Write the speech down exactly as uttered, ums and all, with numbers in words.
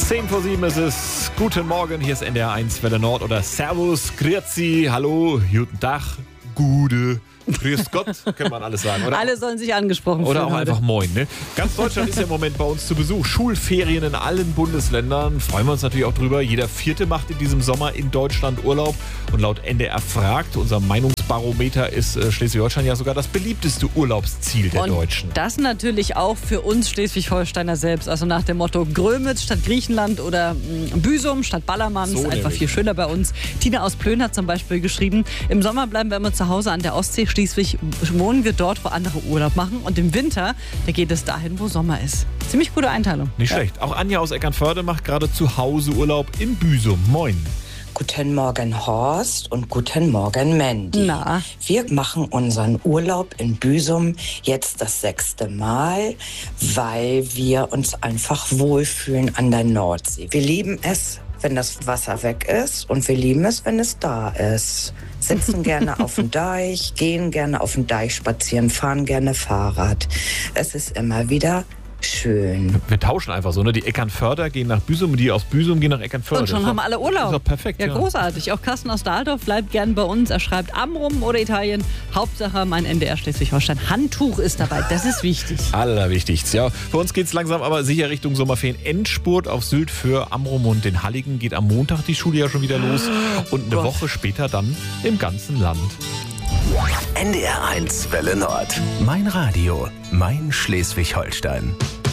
zehn vor sieben ist es. Guten Morgen, hier ist N D R eins Welle Nord oder Servus, Grüezi, hallo, guten Tag, Gude, Grüß Gott, kann man alles sagen, oder? Alle sollen sich angesprochen fühlen. Oder auch heute. einfach Moin, ne? Ganz Deutschland ist ja im Moment bei uns zu Besuch. Schulferien in allen Bundesländern. Freuen wir uns natürlich auch drüber. Jeder Vierte macht in diesem Sommer in Deutschland Urlaub. Und laut N D R fragt, unser Meinungsbarometer, ist äh, Schleswig-Holstein ja sogar das beliebteste Urlaubsziel der Und Deutschen. das natürlich auch für uns Schleswig-Holsteiner selbst. Also nach dem Motto Grömitz statt Griechenland oder mh, Büsum statt Ballermann. So ist einfach nämlich. viel schöner bei uns. Tina aus Plön hat zum Beispiel geschrieben, im Sommer bleiben wir immer zu Hause an der Ostsee. Schließlich wohnen wir dort, wo andere Urlaub machen. Und im Winter, da geht es dahin, wo Sommer ist. Ziemlich gute Einteilung. Nicht Ja. schlecht. Auch Anja aus Eckernförde macht gerade zu Hause Urlaub in Büsum. Moin. Guten Morgen Horst und guten Morgen Mandy. Na? Wir machen unseren Urlaub in Büsum jetzt das sechste Mal, weil wir uns einfach wohlfühlen an der Nordsee. Wir lieben es, wenn das Wasser weg ist, und wir lieben es, wenn es da ist. Sitzen gerne auf dem Deich, gehen gerne auf dem Deich spazieren, fahren gerne Fahrrad. Es ist immer wieder schön. Wir tauschen einfach so, ne? Die Eckernförder gehen nach Büsum und die aus Büsum gehen nach Eckernförde. Und schon Ist haben doch- wir alle Urlaub. Ist doch perfekt, Ja, ja. großartig. Auch Carsten aus Dahldorf bleibt gern bei uns. Er schreibt Amrum oder Italien. Hauptsache mein N D R Schleswig-Holstein. Handtuch ist dabei. Das ist wichtig. Allerwichtigste. Ja, für uns geht es langsam aber sicher Richtung Sommerferien. Endspurt auf Sylt für Amrum und den Halligen geht am Montag die Schule ja schon wieder los. Und eine Gott. Woche später dann im ganzen Land. N D R eins Welle Nord. Mein Radio, mein Schleswig-Holstein.